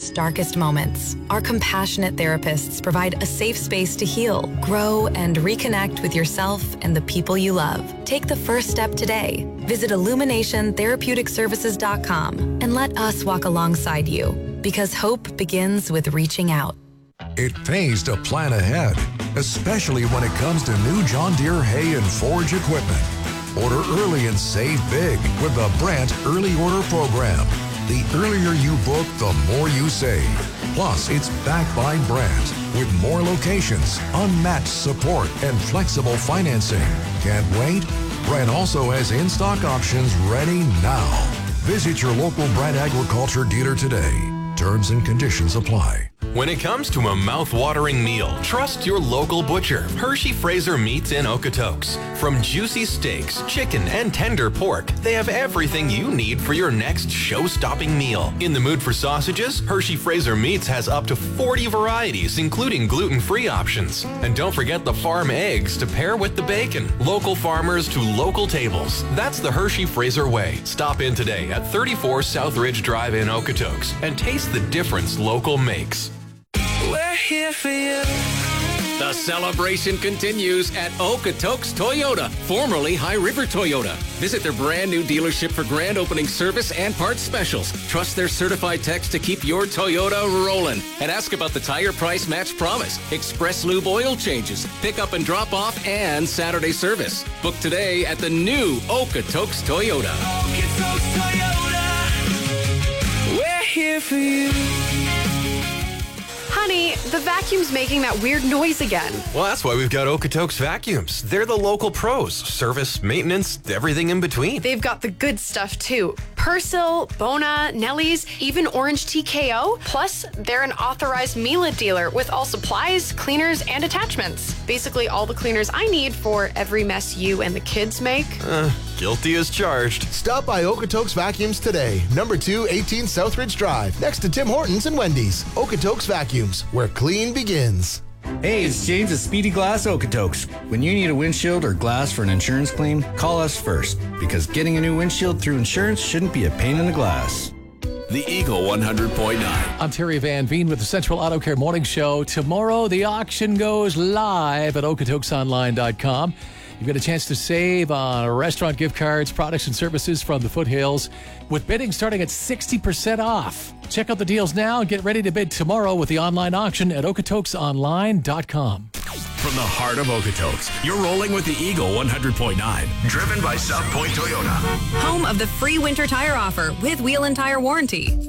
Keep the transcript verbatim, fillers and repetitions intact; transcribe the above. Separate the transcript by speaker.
Speaker 1: life's darkest moments, our compassionate therapists provide a safe space to heal, grow, and reconnect with yourself and the people you love. Take the first step today. Visit illumination therapeutic services dot com and let us walk alongside you, because hope begins with reaching out.
Speaker 2: It pays to plan ahead, especially when it comes to new John Deere hay and forage equipment. Order early and save big with the Brandt Early Order Program. The earlier you book, the more you save. Plus, it's backed by Brandt with more locations, unmatched support, and flexible financing. Can't wait? Brandt also has in-stock options ready now. Visit your local Brandt Agriculture dealer today. Terms and conditions apply.
Speaker 3: When it comes to a mouth-watering meal, trust your local butcher, Hershey Fraser Meats in Okotoks. From juicy steaks, chicken, and tender pork, they have everything you need for your next show-stopping meal. In the mood for sausages, Hershey Fraser Meats has up to forty varieties, including gluten-free options. And don't forget the farm eggs to pair with the bacon. Local farmers to local tables. That's the Hershey Fraser way. Stop in today at thirty-four South Ridge Drive in Okotoks and taste the difference local makes.
Speaker 4: We're here for you. The celebration continues at Okotoks Toyota, formerly High River Toyota. Visit their brand new dealership for grand opening service and parts specials. Trust their certified techs to keep your Toyota rolling. And ask about the tire price match promise, express lube oil changes, pick up and drop off, and Saturday service. Book today at the new Okotoks Toyota. Okotoks Toyota. We're here for you.
Speaker 5: Honey, the vacuum's making that weird noise again.
Speaker 3: Well, that's why we've got Okotoks Vacuums. They're the local pros. Service, maintenance, everything in between.
Speaker 5: They've got the good stuff, too. Persil, Bona, Nellie's, even Orange T K O. Plus, they're an authorized Miele dealer with all supplies, cleaners, and attachments. Basically, all the cleaners I need for every mess you and the kids make.
Speaker 3: Uh, guilty as charged.
Speaker 6: Stop by Okotoks Vacuums today. Number two, eighteen South Ridge Drive, next to Tim Hortons and Wendy's. Okotoks Vacuums, where clean begins.
Speaker 7: Hey, it's James at Speedy Glass Okotoks. When you need a windshield or glass for an insurance claim, call us first, because getting a new windshield through insurance shouldn't be a pain in the glass.
Speaker 4: The Eagle one hundred point nine.
Speaker 8: I'm Terry Van Veen with the Central Auto Care Morning Show. Tomorrow, the auction goes live at okotoks online dot com. You've got a chance to save on restaurant gift cards, products, and services from the Foothills, with bidding starting at sixty percent off. Check out the deals now and get ready to bid tomorrow with the online auction at okotoks online dot com.
Speaker 4: From the heart of Okotoks, you're rolling with the Eagle one hundred point nine. Driven by South Point Toyota.
Speaker 9: Home of the free winter tire offer with wheel and tire warranty.